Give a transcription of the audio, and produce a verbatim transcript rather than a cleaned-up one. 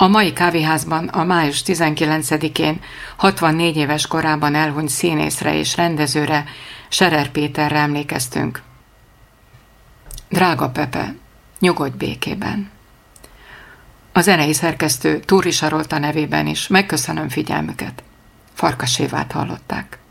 A mai kávéházban a május tizenkilencedikén hatvannégy éves korában elhunyt színészre és rendezőre, Scherer Péterre emlékeztünk. Drága Pepe, nyugodj békében! A zenei szerkesztő Túri Sarolta nevében is megköszönöm figyelmüket. Farkas Évát hallották.